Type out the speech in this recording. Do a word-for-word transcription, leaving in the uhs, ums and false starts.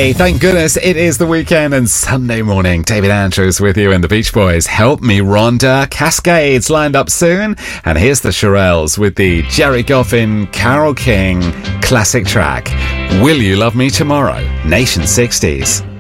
Friday. Thank goodness it is the weekend and Sunday morning. David Andrews with you and the Beach Boys. Help Me Rhonda. Cascades lined up soon. And here's the Shirelles with the Jerry Goffin, Carole King classic track, Will You Love Me Tomorrow? Nation sixties.